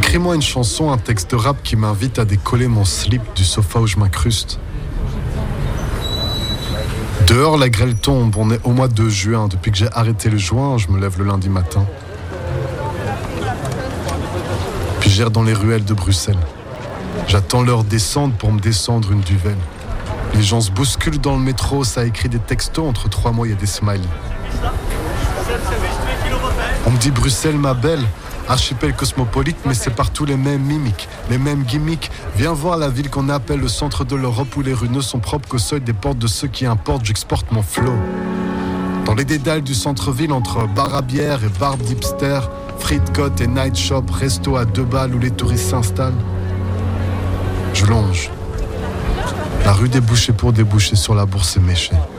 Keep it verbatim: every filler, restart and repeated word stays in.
Écris-moi une chanson, un texte de rap qui m'invite à décoller mon slip du sofa où je m'incruste. Dehors, la grêle tombe, on est au mois de juin. Depuis que j'ai arrêté le joint, je me lève le lundi matin. Puis j'erre dans les ruelles de Bruxelles. J'attends leur descente pour me descendre une duvel. Les gens se bousculent dans le métro, ça écrit des textos, entre trois mots, il y a des smileys. On me dit Bruxelles, ma belle, archipel cosmopolite, mais c'est partout les mêmes mimiques, les mêmes gimmicks. Viens voir la ville qu'on appelle le centre de l'Europe où les rues ne sont propres qu'au seuil des portes de ceux qui importent, j'exporte mon flow. Dans les dédales du centre-ville, entre bar à bière et bar d'hipster, frites, côtes et night shop, resto à deux balles où les touristes s'installent, je longe la rue débouchée pour déboucher sur la bourse éméchée.